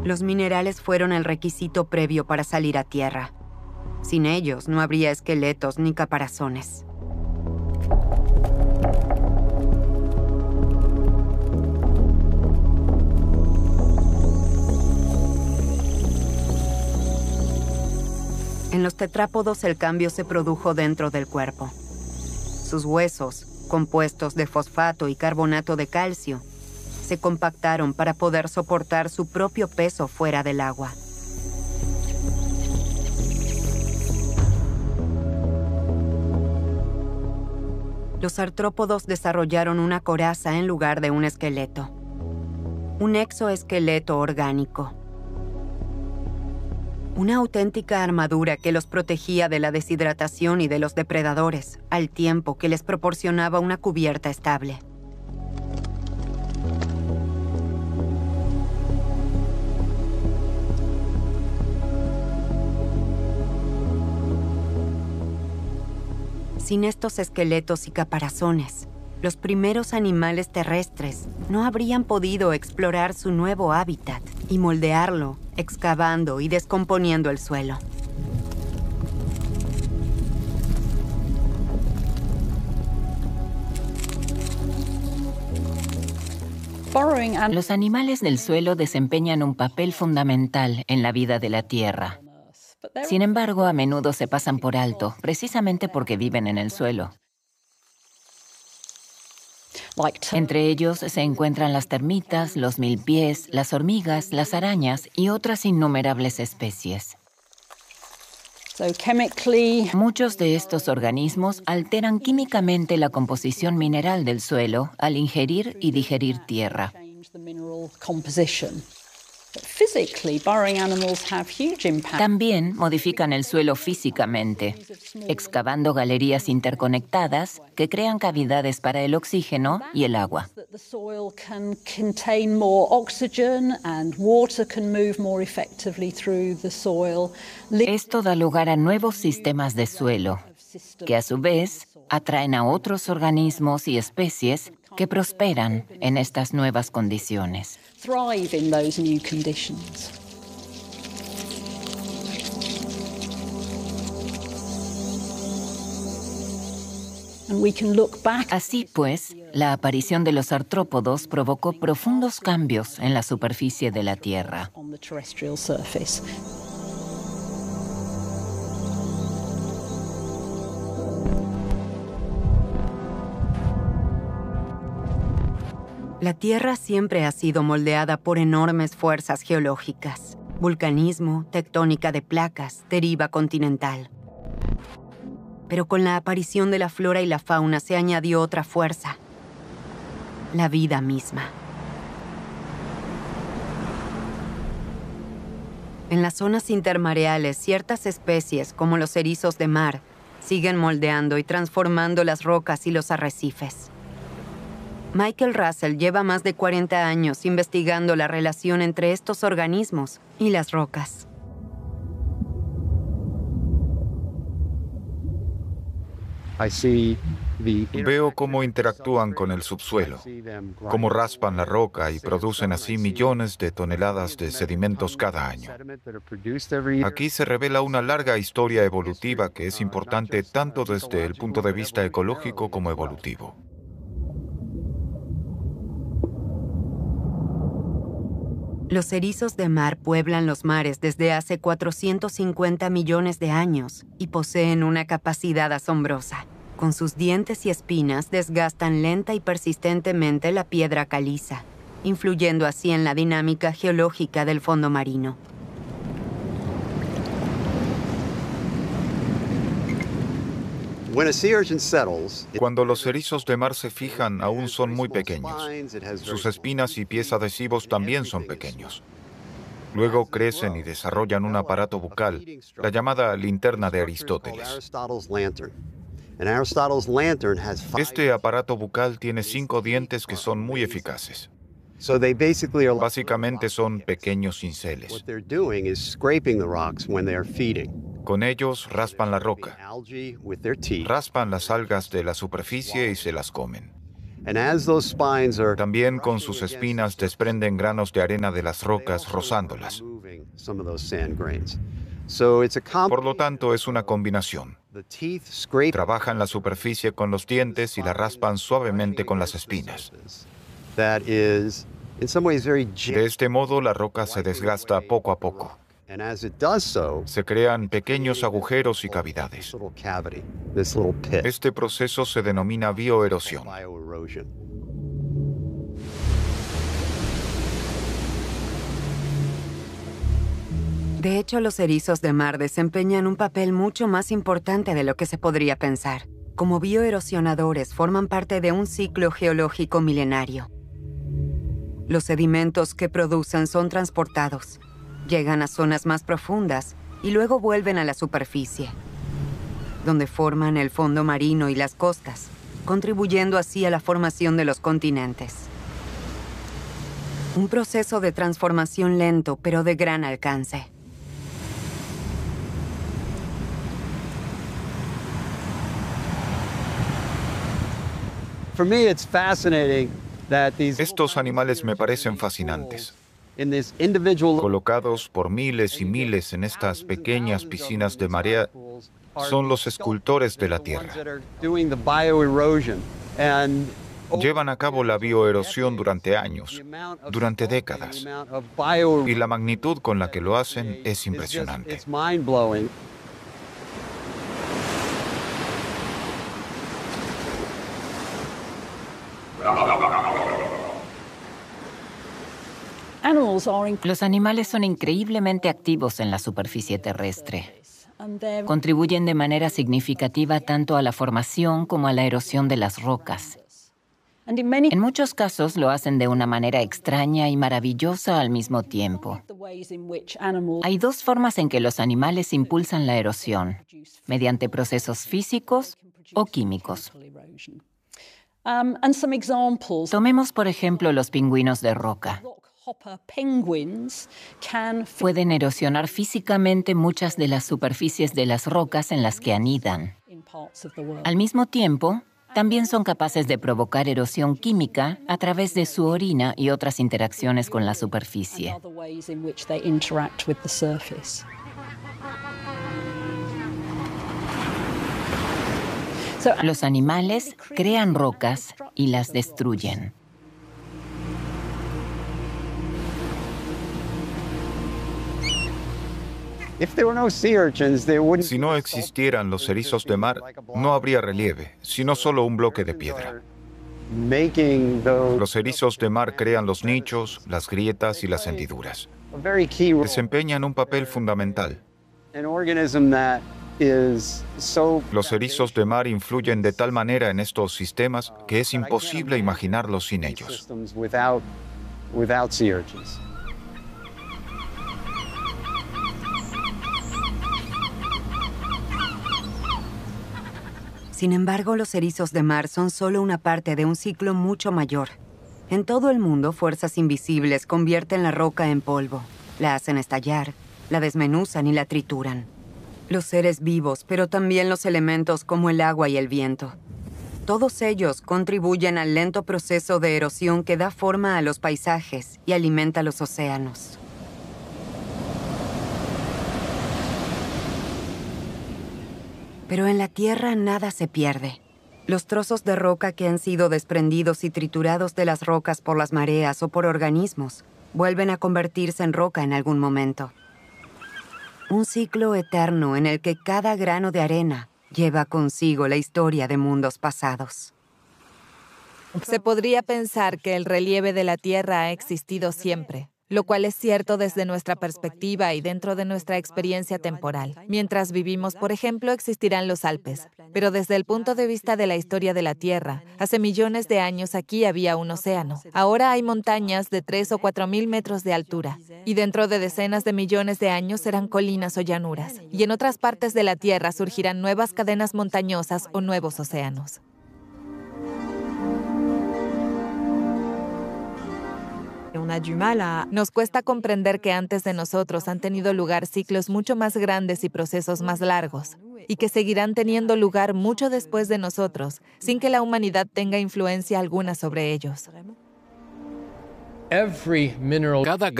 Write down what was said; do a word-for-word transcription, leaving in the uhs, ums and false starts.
Los minerales fueron el requisito previo para salir a tierra. Sin ellos no habría esqueletos ni caparazones. En los tetrápodos el cambio se produjo dentro del cuerpo. Sus huesos, compuestos de fosfato y carbonato de calcio, se compactaron para poder soportar su propio peso fuera del agua. Los artrópodos desarrollaron una coraza en lugar de un esqueleto. Un exoesqueleto orgánico. Una auténtica armadura que los protegía de la deshidratación y de los depredadores, al tiempo que les proporcionaba una cubierta estable. Sin estos esqueletos y caparazones, los primeros animales terrestres no habrían podido explorar su nuevo hábitat y moldearlo, excavando y descomponiendo el suelo. Los animales del suelo desempeñan un papel fundamental en la vida de la Tierra. Sin embargo, a menudo se pasan por alto, precisamente porque viven en el suelo. Entre ellos se encuentran las termitas, los milpiés, las hormigas, las arañas y otras innumerables especies. Muchos de estos organismos alteran químicamente la composición mineral del suelo al ingerir y digerir tierra. También modifican el suelo físicamente, excavando galerías interconectadas que crean cavidades para el oxígeno y el agua. Esto da lugar a nuevos sistemas de suelo, que a su vez atraen a otros organismos y especies que prosperan en estas nuevas condiciones. Thrive in those new conditions. And we can look back. Así pues, la aparición de los artrópodos provocó profundos cambios en la superficie de la Tierra. On the terrestrial surface. La Tierra siempre ha sido moldeada por enormes fuerzas geológicas. Vulcanismo, tectónica de placas, deriva continental. Pero con la aparición de la flora y la fauna se añadió otra fuerza: la vida misma. En las zonas intermareales, ciertas especies, como los erizos de mar, siguen moldeando y transformando las rocas y los arrecifes. Michael Russell lleva más de cuarenta años investigando la relación entre estos organismos y las rocas. Veo cómo interactúan con el subsuelo, cómo raspan la roca y producen así millones de toneladas de sedimentos cada año. Aquí se revela una larga historia evolutiva que es importante tanto desde el punto de vista ecológico como evolutivo. Los erizos de mar pueblan los mares desde hace cuatrocientos cincuenta millones de años y poseen una capacidad asombrosa. Con sus dientes y espinas desgastan lenta y persistentemente la piedra caliza, influyendo así en la dinámica geológica del fondo marino. Cuando los erizos de mar se fijan, aún son muy pequeños. Sus espinas y pies adhesivos también son pequeños. Luego crecen y desarrollan un aparato bucal, la llamada linterna de Aristóteles. Este aparato bucal tiene cinco dientes que son muy eficaces. Básicamente son pequeños cinceles. Con ellos raspan la roca, raspan las algas de la superficie y se las comen. También con sus espinas desprenden granos de arena de las rocas rozándolas. Por lo tanto, es una combinación. Trabajan la superficie con los dientes y la raspan suavemente con las espinas. De este modo, la roca se desgasta poco a poco. Se crean pequeños agujeros y cavidades. Este proceso se denomina bioerosión. De hecho, los erizos de mar desempeñan un papel mucho más importante de lo que se podría pensar. Como bioerosionadores, forman parte de un ciclo geológico milenario. Los sedimentos que producen son transportados, llegan a zonas más profundas y luego vuelven a la superficie, donde forman el fondo marino y las costas, contribuyendo así a la formación de los continentes. Un proceso de transformación lento, pero de gran alcance. Estos animales me parecen fascinantes. Colocados por miles y miles en estas pequeñas piscinas de marea, son los escultores de la tierra. Llevan a cabo la bioerosión durante años, durante décadas, y la magnitud con la que lo hacen es impresionante. Los animales son increíblemente activos en la superficie terrestre. Contribuyen de manera significativa tanto a la formación como a la erosión de las rocas. En muchos casos lo hacen de una manera extraña y maravillosa al mismo tiempo. Hay dos formas en que los animales impulsan la erosión, mediante procesos físicos o químicos. Tomemos, por ejemplo, los pingüinos de roca. Pueden erosionar físicamente muchas de las superficies de las rocas en las que anidan. Al mismo tiempo, también son capaces de provocar erosión química a través de su orina y otras interacciones con la superficie. Los animales crean rocas y las destruyen. Si no existieran los erizos de mar, no habría relieve, sino solo un bloque de piedra. Los erizos de mar crean los nichos, las grietas y las hendiduras. Desempeñan un papel fundamental. Los erizos de mar influyen de tal manera en estos sistemas que es imposible imaginarlos sin ellos. Sin embargo, los erizos de mar son solo una parte de un ciclo mucho mayor. En todo el mundo, fuerzas invisibles convierten la roca en polvo, la hacen estallar, la desmenuzan y la trituran. Los seres vivos, pero también los elementos como el agua y el viento. Todos ellos contribuyen al lento proceso de erosión que da forma a los paisajes y alimenta los océanos. Pero en la Tierra nada se pierde. Los trozos de roca que han sido desprendidos y triturados de las rocas por las mareas o por organismos vuelven a convertirse en roca en algún momento. Un ciclo eterno en el que cada grano de arena lleva consigo la historia de mundos pasados. Se podría pensar que el relieve de la Tierra ha existido siempre, lo cual es cierto desde nuestra perspectiva y dentro de nuestra experiencia temporal. Mientras vivimos, por ejemplo, existirán los Alpes. Pero desde el punto de vista de la historia de la Tierra, hace millones de años aquí había un océano. Ahora hay montañas de tres o cuatro mil metros de altura. Y dentro de decenas de millones de años serán colinas o llanuras. Y en otras partes de la Tierra surgirán nuevas cadenas montañosas o nuevos océanos. Nos cuesta comprender que antes de nosotros han tenido lugar ciclos mucho más grandes y procesos más largos, y que seguirán teniendo lugar mucho después de nosotros, sin que la humanidad tenga influencia alguna sobre ellos. Cada